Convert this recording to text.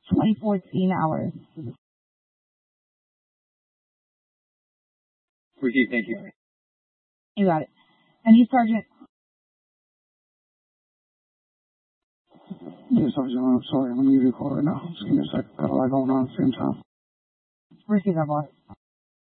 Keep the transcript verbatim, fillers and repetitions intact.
twenty fourteen hours. Receive, thank you. You got it. Any Sergeant? Yes, Sergeant, I'm sorry. I'm going to give you a call right now. Just give me a second. Got a lot going on at the same time. Receive that, boss.